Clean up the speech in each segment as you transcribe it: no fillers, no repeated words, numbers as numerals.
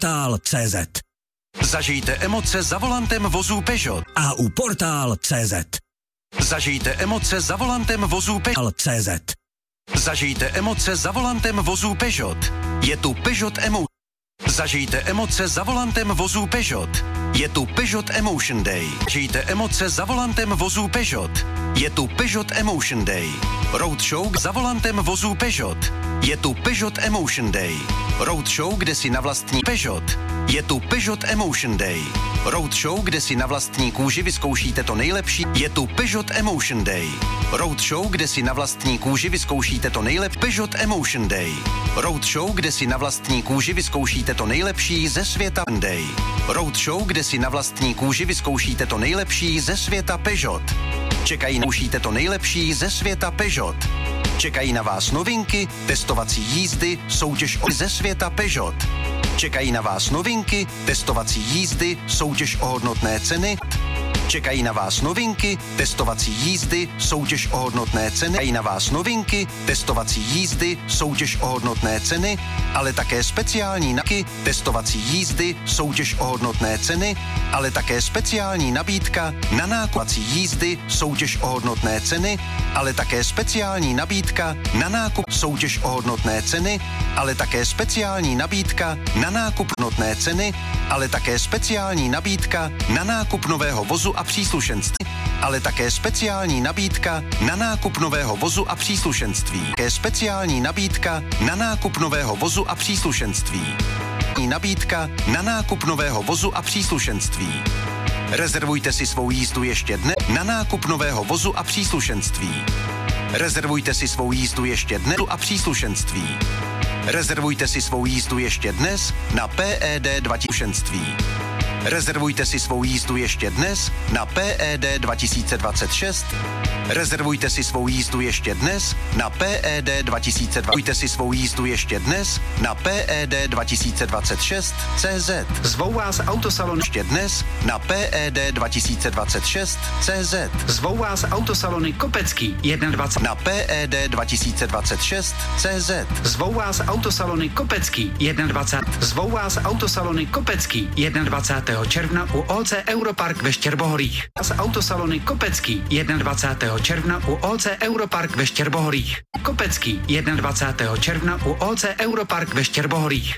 Portál.cz. Zažijte emoce za volantem vozů Peugeot. A u Portál.cz. Zažijte emoce za volantem vozů Portál.cz. Zažijte emoce za volantem vozů Peugeot. Je tu Peugeot Emotion. Zažijte emoce za volantem vozů Peugeot. Je tu Peugeot Emotion Day. Zažijte emoce za volantem vozů Peugeot. Je tu Peugeot Emotion Day. Roadshow za volantem vozů Peugeot. Je tu Peugeot Emotion Day. Roadshow, kde si na vlastní Peugeot. Je tu Peugeot Emotion Day. Roadshow, kde si na vlastní kůži vyzkoušíte to nejlepší. Je tu Peugeot Emotion Day. Roadshow, kde si na vlastní kůži vyzkoušíte to nejlepší. Peugeot Emotion Day. Roadshow, kde si na vlastní kůži vyzkoušíte to nejlepší ze světa Day. Roadshow, kde si na vlastní kůži vyzkoušíte to nejlepší ze světa Peugeot. Zkoušíte to nejlepší ze světa Peugeot. Čekají na vás novinky, testovací jízdy, soutěž ze světa Peugeot. Čekají na vás novinky, testovací jízdy, soutěž o hodnotné ceny. Čekají na vás novinky, testovací jízdy, soutěž o hodnotné ceny. Čekají na vás novinky, testovací jízdy, soutěž o hodnotné ceny, ale také speciální naky, testovací jízdy, soutěž o hodnotné ceny, ale také speciální nabídka na nákupací jízdy, soutěž o hodnotné ceny, ale také speciální nabídka na nákup soutěž o hodnotné ceny, ale také speciální nabídka na nákup hodnotné ceny, ale také speciální nabídka na nákup nového vozu a příslušenství, ale také speciální nabídka na nákup nového vozu a příslušenství. Také speciální nabídka na nákup nového vozu a příslušenství. Nabídka na nákup nového vozu a příslušenství. Rezervujte si svou jízdu ještě dnes na nákup nového vozu a příslušenství. Rezervujte si svou jízdu ještě dnes a příslušenství. Rezervujte si svou jízdu ještě dnes na PED 2000. Rezervujte si svou jízdu ještě dnes na PED 2026. Rezervujte si svou jízdu ještě dnes na PED 2020. Rezervujte si svou jízdu ještě dnes na PED 2026 CZ. Zvou vás autosalon ještě dnes na PED 2026 CZ. Zvou vás autosalony Kopecký 21 na PED 2026 CZ. Zvou vás autosalony Kopecký 21. Zvou vás autosalony Kopecký 21. června u OC Europark ve Štěrbohorích. Z autosalony Kopecký 21. června u OC Europark ve Štěrbohorích. Kopecký 21. června u OC Europark ve Štěrbohorích.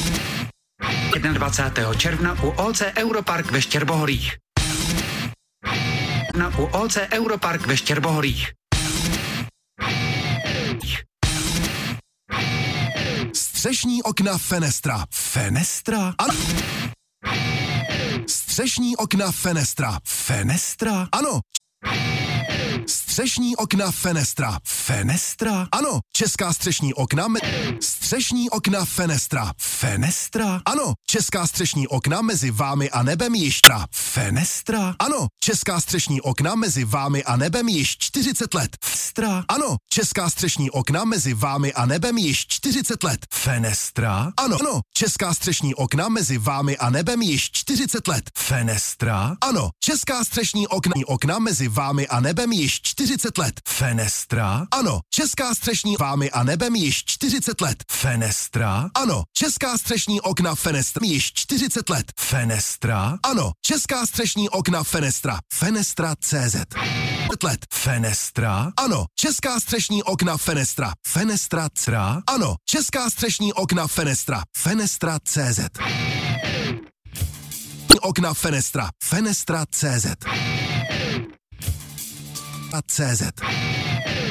21. června u OC Europark ve Štěrbohorích. U OC Europark ve Štěrbohorích. Střešní okna Fenestra. Fenestra? Ano. Střešní okna Fenestra. Fenestra? Ano. Střešní okna Fenestra. Fenestra? Ano. Česká střešní okna Střešní okna Fenestra. Fenestra? Ano. Česká střešní okna mezi vámi a nebem již Fenestra? Ano. Česká střešní okna mezi vámi a nebem již 40 let. Fenestra? Ano. Česká střešní okna mezi vámi a nebem již 40 let. Fenestra? Ano. Ano. Česká střešní okna mezi vámi a nebem již 40 let. Fenestra? Ano. Česká střešní okna mezi vámi a nebem již 40 let. Fenestra? Ano. Česká střešní vámi a nebem již 40 let. Fenestra? Ano. Česká střešní okna Fenestra již 40 let. Fenestra? Ano. Česká střešní okna Fenestra. Fenestra CZ. Let. Fenestra? Ano. Česká střešní okna Fenestra. Fenestra CRA? Ano. Česká střešní okna Fenestra. Fenestra CZ. Okna Fenestra. Fenestra CZ. CZ.